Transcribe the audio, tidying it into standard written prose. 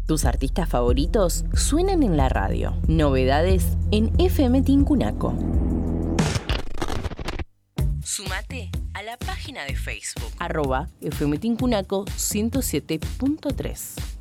Tus artistas favoritos suenan en la radio. Novedades en FM Tincunaco. Sumate a la página de Facebook @FM Tincunaco 107.3.